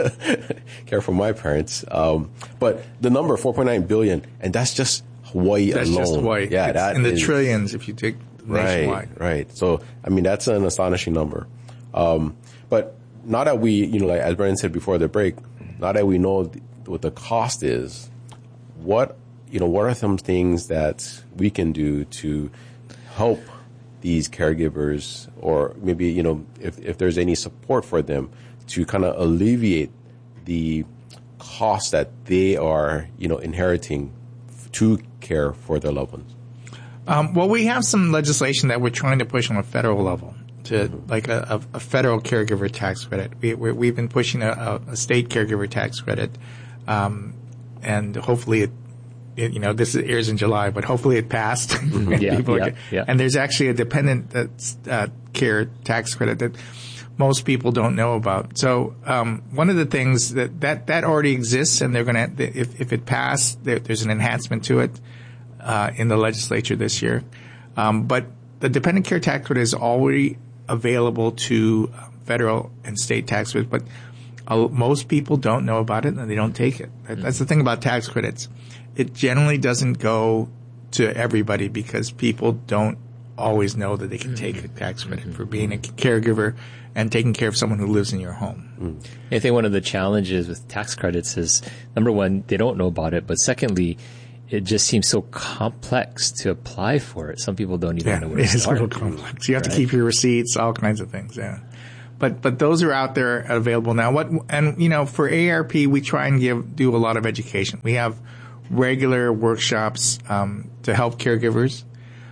care for my parents. Um, but the number, four point nine billion, and that's just Hawaii that's alone. That's just Hawaii. Yeah, it's that in the is, trillions if you take nationwide. Right, right. So, I mean, that's an astonishing number. Um, but now that we, you know, like as Brendan said before the break, now that we know th- what the cost is, what, you know, what are some things that we can do to help these caregivers, or maybe, you know, if, if there's any support for them to kind of alleviate the costs that they are, you know, inheriting to care for their loved ones? Um, well, we have some legislation that we're trying to push on a federal level to mm-hmm. like a, a, a federal caregiver tax credit. We, we're, we've been pushing a, a state caregiver tax credit, um, and hopefully it, it, you know, this airs in July, but hopefully it passed. Mm-hmm. yeah, yeah, are, yeah. And there's actually a dependent uh, care tax credit that most people don't know about. So um, one of the things that, that, that already exists, and they're going to, if, if it passed, there, there's an enhancement to it uh, in the legislature this year. Um, but the dependent care tax credit is already available to federal and state tax credits, but uh, most people don't know about it and they don't take it. That, that's the thing about tax credits. It generally doesn't go to everybody because people don't always know that they can take a tax credit for being a caregiver and taking care of someone who lives in your home. Mm. I think one of the challenges with tax credits is, number one, they don't know about it, but secondly, it just seems so complex to apply for it. Some people don't even yeah, know where to it's start. a little complex. You have right? to keep your receipts, all kinds of things. Yeah, but but those are out there available now. What and you know for A A R P we try and give do a lot of education. We have regular workshops um, to help caregivers.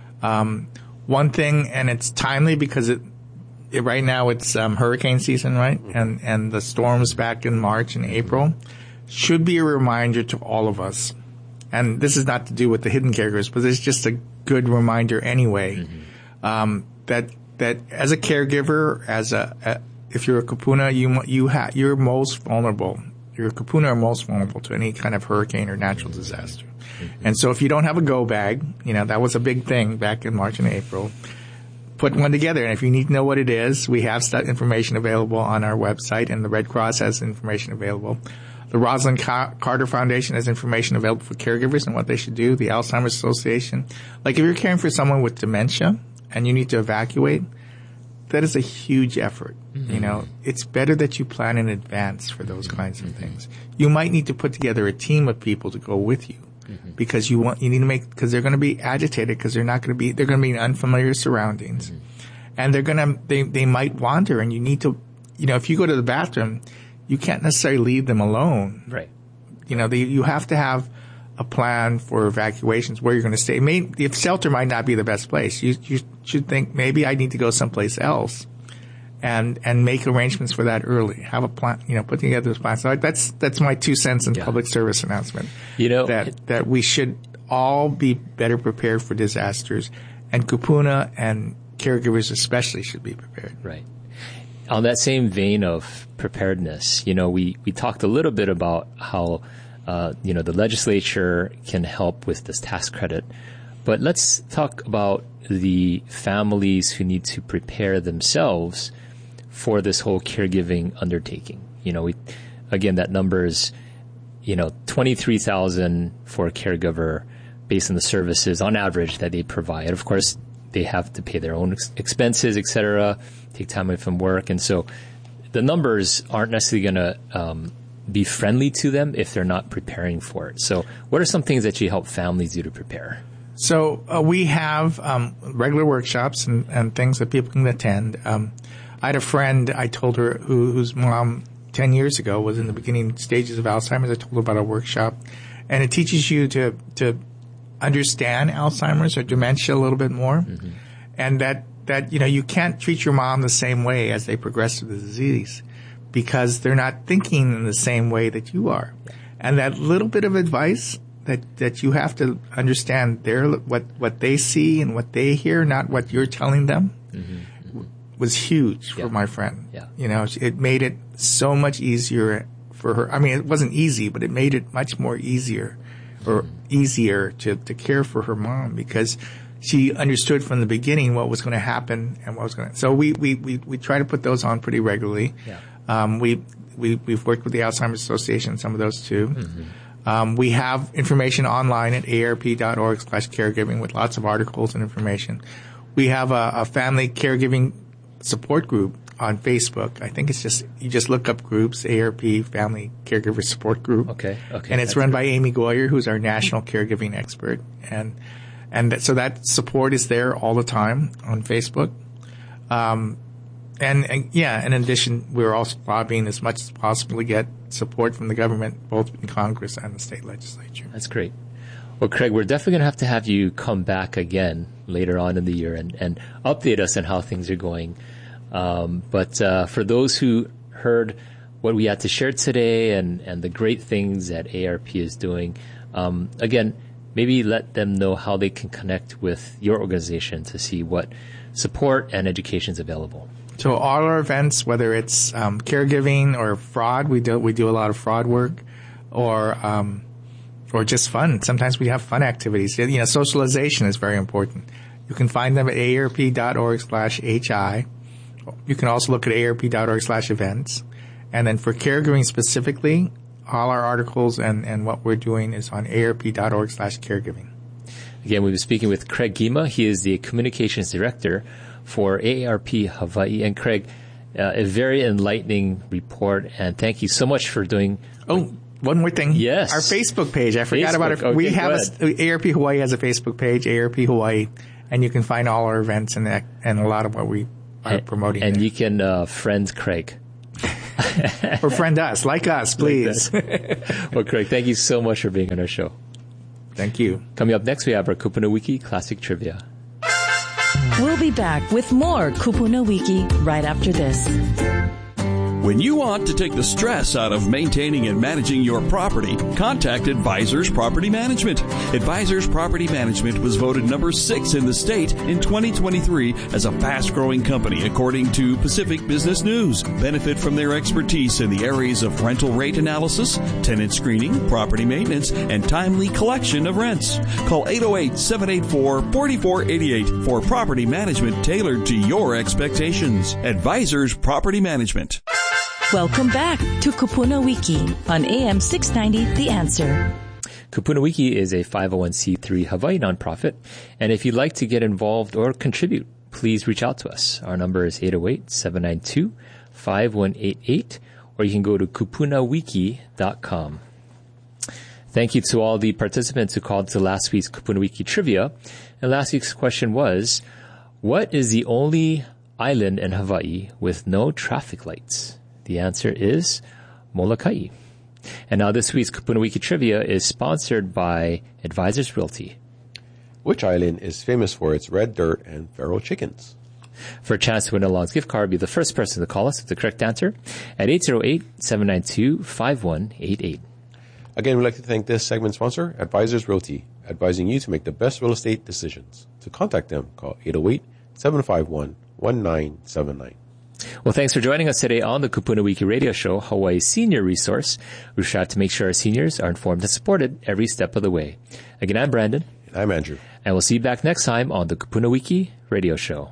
Um, one thing, and it's timely because it, it right now it's um, hurricane season, right? And and the storms back in March and April should be a reminder to all of us. And this is not to do with the hidden caregivers, but it's just a good reminder anyway, mm-hmm. um, that that as a caregiver, as a, a if you're a kupuna, you you ha- you're most vulnerable. You're a kupuna are most vulnerable to any kind of hurricane or natural disaster. Mm-hmm. And so if you don't have a go bag, you know that was a big thing back in March and April. Put one together, and if you need to know what it is, we have that information available on our website, and the Red Cross has information available. The Rosalind Carter Foundation has information available for caregivers and what they should do. The Alzheimer's Association. Like if you're caring for someone with dementia and you need to evacuate, that is a huge effort. Mm-hmm. You know, it's better that you plan in advance for those mm-hmm. kinds of mm-hmm. things. You might need to put together a team of people to go with you mm-hmm. because you want, you need to make, because they're going to be agitated because they're not going to be, they're going to be in unfamiliar surroundings mm-hmm. and they're going to, they, they might wander, and you need to, you know, if you go to the bathroom, you can't necessarily leave them alone. Right. You know, they, you have to have a plan for evacuations where you're going to stay. Maybe, if shelter might not be the best place, you, you should think maybe I need to go someplace else, and and make arrangements for that early. Have a plan. You know, put together this plan. So that's that's my two cents in yeah. public service announcement. You know that it, that we should all be better prepared for disasters, and kupuna and caregivers especially should be prepared. Right. On that same vein of preparedness, you know, we, we talked a little bit about how, uh, you know, the legislature can help with this tax credit. But let's talk about the families who need to prepare themselves for this whole caregiving undertaking. You know, we, again, that number is, you know, twenty-three thousand for a caregiver based on the services on average that they provide. Of course, they have to pay their own ex- expenses, et cetera, take time away from work. And so the numbers aren't necessarily going to um, be friendly to them if they're not preparing for it. So what are some things that you help families do to prepare? So uh, we have um, regular workshops and, and things that people can attend. Um, I had a friend, I told her, who, whose mom ten years ago was in the beginning stages of Alzheimer's. I told her about a workshop. And it teaches you to, to understand Alzheimer's or dementia a little bit more. Mm-hmm. And that that, you know, you can't treat your mom the same way as they progress through the disease because they're not thinking in the same way that you are. And that little bit of advice that, that you have to understand their, what, what they see and what they hear, not what you're telling them, mm-hmm. Mm-hmm. was huge for yeah. my friend. Yeah. You know, it made it so much easier for her. I mean, it wasn't easy, but it made it much more easier or mm-hmm. easier to, to care for her mom because she understood from the beginning what was going to happen and what was going to. So we, we, we, we try to put those on pretty regularly. Yeah. Um, we, we, we've worked with the Alzheimer's Association, some of those too. Mm-hmm. Um, we have information online at aarp.org slash caregiving with lots of articles and information. We have a, a family caregiving support group on Facebook. I think it's just, you just look up groups, A R P Family Caregiver Support Group. Okay. Okay. And it's run by Amy Goyer, who's our national caregiving expert. And, and that, so that support is there all the time on Facebook. Um, and, and yeah, in addition, we're also lobbying as much as possible to get support from the government, both in Congress and the state legislature. That's great. Well, Craig, we're definitely going to have to have you come back again later on in the year and, and update us on how things are going. Um, but uh, for those who heard what we had to share today and, and the great things that A R P is doing, um, again, maybe let them know how they can connect with your organization to see what support and education is available. So all our events, whether it's um, caregiving or fraud, we do we do a lot of fraud work, or um, or just fun. Sometimes we have fun activities. You know, socialization is very important. You can find them at aarp.org slash hi. You can also look at aarp.org slash events. And then for caregiving specifically, all our articles and, and what we're doing is on aarp.org slash caregiving. Again, we've been speaking with Craig Gima. He is the Communications Director for A A R P Hawaii. And Craig, uh, a very enlightening report, and thank you so much for doing... Oh, one more thing. Yes. Our Facebook page. I forgot Facebook. about it. Okay, we have a, A A R P Hawaii has a Facebook page, A A R P Hawaii, and you can find all our events and that, and a lot of what we are and, promoting. And there. you can uh, friend Craig. Or friend us. Like us, please. Like well, Craig, thank you so much for being on our show. Thank you. Coming up next, we have our Kupuna Wiki Classic Trivia. We'll be back with more Kupuna Wiki right after this. When you want to take the stress out of maintaining and managing your property, contact Advisors Property Management. Advisors Property Management was voted number six in the state in twenty twenty-three as a fast-growing company according to Pacific Business News. Benefit from their expertise in the areas of rental rate analysis, tenant screening, property maintenance, and timely collection of rents. Call eight oh eight, seven eight four, four four eight eight for property management tailored to your expectations. Advisors Property Management. Welcome back to Kupuna Wiki on A M six ninety The Answer. Kupuna Wiki is a five oh one c three Hawaii nonprofit, and if you'd like to get involved or contribute, please reach out to us. Our number is eight oh eight, seven nine two, five one eight eight, or you can go to kupuna wiki dot com. Thank you to all the participants who called to last week's Kupuna Wiki Trivia. And last week's question was, what is the only island in Hawaii with no traffic lights? The answer is Molokai. And now this week's Kupuna Wiki Trivia is sponsored by Advisors Realty. Which island is famous for its red dirt and feral chickens? For a chance to win a Long's gift card, be the first person to call us with the correct answer at eight oh eight, seven nine two, five one eight eight. Again, we'd like to thank this segment sponsor, Advisors Realty, advising you to make the best real estate decisions. To contact them, call eight oh eight, seven five one, one nine seven nine. Well, thanks for joining us today on the Kupuna Wiki Radio Show, Hawaii's senior resource. We strive to make sure our seniors are informed and supported every step of the way. Again, I'm Brandon. And I'm Andrew. And we'll see you back next time on the Kupuna Wiki Radio Show.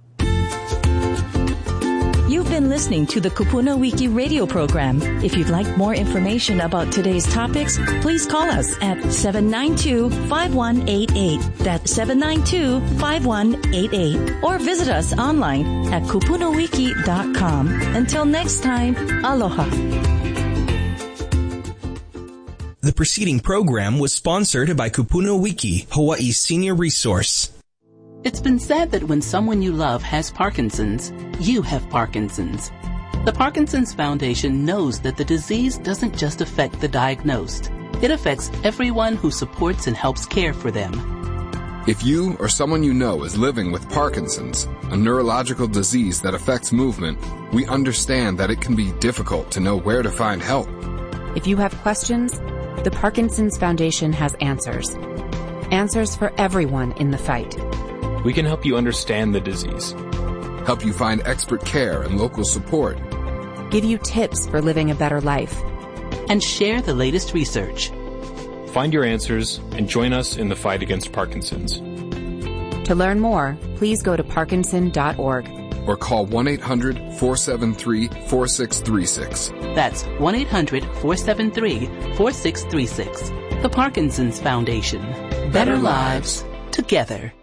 You've been listening to the Kupuna Wiki radio program. If you'd like more information about today's topics, please call us at seven nine two, five one eight eight. That's seven nine two, five one eight eight. Or visit us online at kupuna wiki dot com. Until next time, aloha. The preceding program was sponsored by Kupuna Wiki, Hawaii's senior resource. It's been said that when someone you love has Parkinson's, you have Parkinson's. The Parkinson's Foundation knows that the disease doesn't just affect the diagnosed. It affects everyone who supports and helps care for them. If you or someone you know is living with Parkinson's, a neurological disease that affects movement, we understand that it can be difficult to know where to find help. If you have questions, the Parkinson's Foundation has answers. Answers for everyone in the fight. We can help you understand the disease, help you find expert care and local support, give you tips for living a better life, and share the latest research. Find your answers and join us in the fight against Parkinson's. To learn more, please go to parkinson dot org or call one eight hundred, four seven three, four six three six. That's one eight hundred, four seven three, four six three six. The Parkinson's Foundation. Better, Better lives together.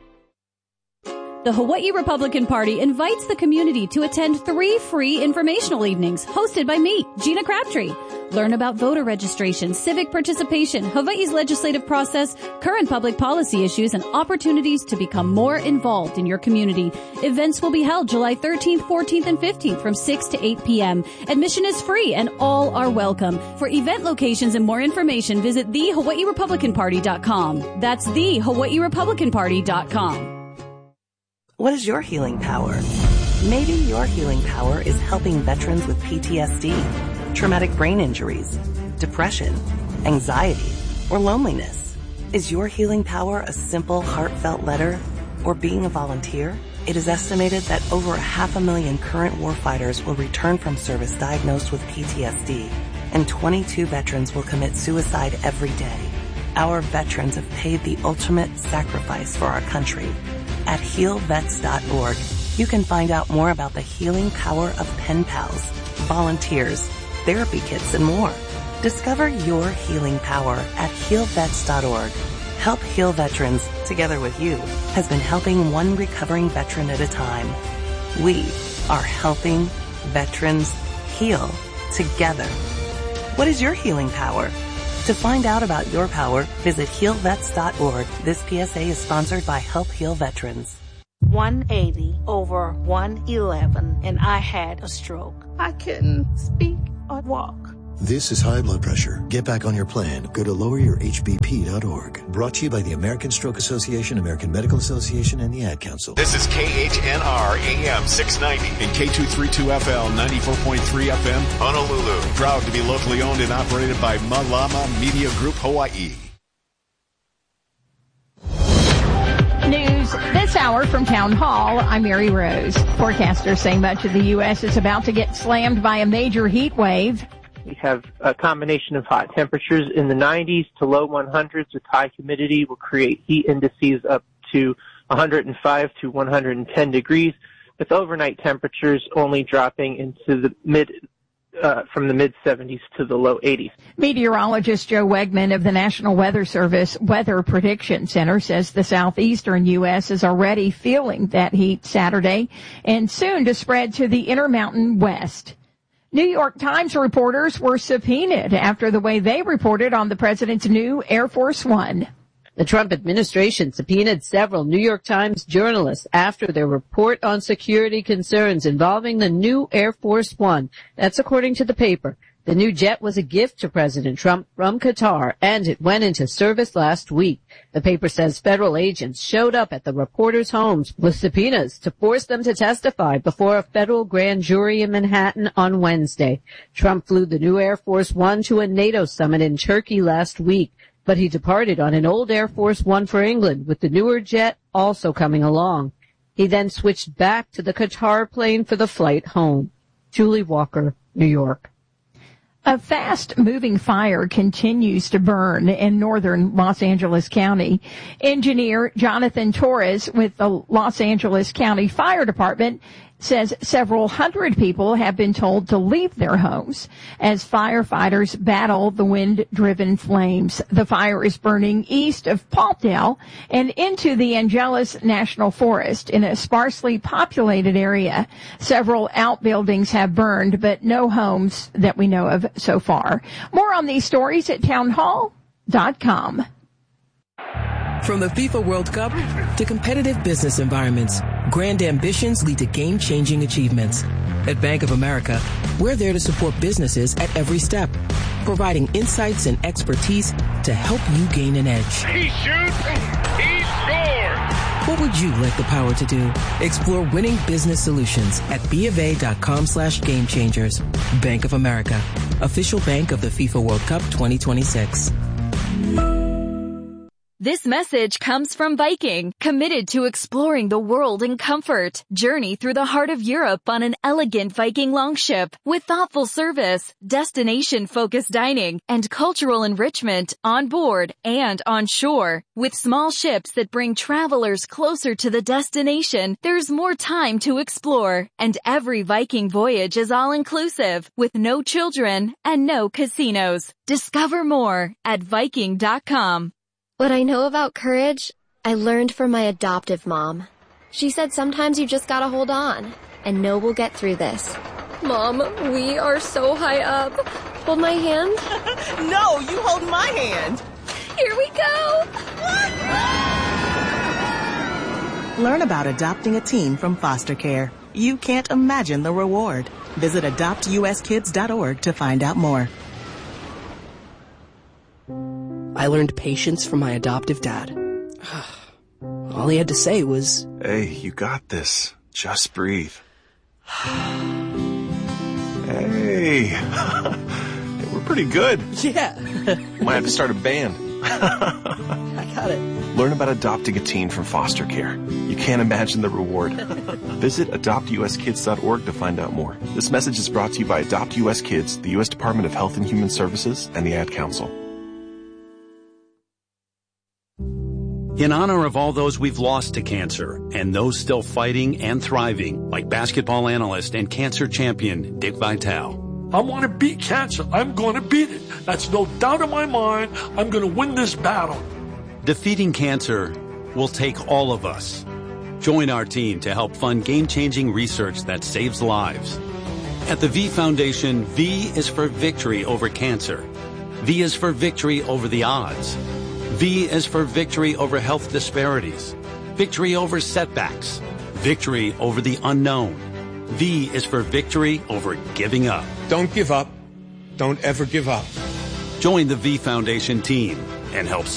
The Hawaii Republican Party invites the community to attend three free informational evenings hosted by me, Gina Crabtree. Learn about voter registration, civic participation, Hawaii's legislative process, current public policy issues, and opportunities to become more involved in your community. Events will be held July thirteenth, fourteenth, and fifteenth from six to eight p.m. Admission is free and all are welcome. For event locations and more information, visit the hawaii republican party dot com. That's the hawaii republican party dot com. What is your healing power? Maybe your healing power is helping veterans with P T S D, traumatic brain injuries, depression, anxiety, or loneliness. Is your healing power a simple, heartfelt letter or being a volunteer? It is estimated that over a half a million current warfighters will return from service diagnosed with P T S D, and twenty-two veterans will commit suicide every day. Our veterans have paid the ultimate sacrifice for our country. At heal vets dot org, you can find out more about the healing power of pen pals, volunteers, therapy kits, and more. Discover your healing power at heal vets dot org. Help Heal Veterans, together with you, has been helping one recovering veteran at a time. We are helping veterans heal together. What is your healing power? To find out about your power, visit heal vets dot org. This P S A is sponsored by Help Heal Veterans. one eighty over one eleven, and I had a stroke. I couldn't speak or walk. This is high blood pressure. Get back on your plan. Go to lower your H B P dot org. Brought to you by the American Stroke Association, American Medical Association, and the Ad Council. This is K H N R A M six ninety and K two thirty-two F L ninety-four point three F M, Honolulu. Proud to be locally owned and operated by Malama Media Group Hawaii. News this hour from Town Hall. I'm Mary Rose. Forecasters say much of the U S is about to get slammed by a major heat wave. We have a combination of hot temperatures in the nineties to low hundreds with high humidity will create heat indices up to one hundred five to one hundred ten degrees, with overnight temperatures only dropping into the mid Uh, from the mid seventies to the low eighties. Meteorologist Joe Wegman of the National Weather Service Weather Prediction Center says the southeastern U S is already feeling that heat Saturday and soon to spread to the Intermountain West. New York Times reporters were subpoenaed after the way they reported on the president's new Air Force One. The Trump administration subpoenaed several New York Times journalists after their report on security concerns involving the new Air Force One. That's according to the paper. The new jet was a gift to President Trump from Qatar, and it went into service last week. The paper says federal agents showed up at the reporters' homes with subpoenas to force them to testify before a federal grand jury in Manhattan on Wednesday. Trump flew the new Air Force One to a NATO summit in Turkey last week, but he departed on an old Air Force One for England, with the newer jet also coming along. He then switched back to the Qatar plane for the flight home. Julie Walker, New York. A fast-moving fire continues to burn in northern Los Angeles County. Engineer Jonathan Torres with the Los Angeles County Fire Department says several hundred people have been told to leave their homes as firefighters battle the wind-driven flames. The fire is burning east of Palmdale and into the Angeles National Forest in a sparsely populated area. Several outbuildings have burned, but no homes that we know of so far. More on these stories at town hall dot com. From the FIFA World Cup to competitive business environments, grand ambitions lead to game-changing achievements. At Bank of America, we're there to support businesses at every step, providing insights and expertise to help you gain an edge. He shoots, he scores! What would you like the power to do? Explore winning business solutions at BofA.com slash game changers. Bank of America, official bank of the FIFA World Cup twenty twenty-six. This message comes from Viking, committed to exploring the world in comfort. Journey through the heart of Europe on an elegant Viking longship with thoughtful service, destination-focused dining, and cultural enrichment on board and on shore. With small ships that bring travelers closer to the destination, there's more time to explore. And every Viking voyage is all-inclusive, with no children and no casinos. Discover more at Viking dot com. What I know about courage, I learned from my adoptive mom. She said sometimes you just gotta hold on and know we'll get through this. Mom, we are so high up. Hold my hand. No, you hold my hand. Here we go. Learn about adopting a teen from foster care. You can't imagine the reward. Visit adopt U S kids dot org to find out more. I learned patience from my adoptive dad. All he had to say was, "Hey, you got this. Just breathe." Hey, we're pretty good. Yeah. Might have to start a band. I got it. Learn about adopting a teen from foster care. You can't imagine the reward. Visit adopt U S kids dot org to find out more. This message is brought to you by Adopt U S Kids, the U S Department of Health and Human Services, and the Ad Council. In honor of all those we've lost to cancer and those still fighting and thriving, like basketball analyst and cancer champion Dick Vitale. I want to beat cancer. I'm going to beat it. That's no doubt in my mind. I'm going to win this battle. Defeating cancer will take all of us. Join our team to help fund game-changing research that saves lives. At the V Foundation, V is for victory over cancer. V is for victory over the odds. V is for victory over health disparities, victory over setbacks, victory over the unknown. V is for victory over giving up. Don't give up. Don't ever give up. Join the V Foundation team and help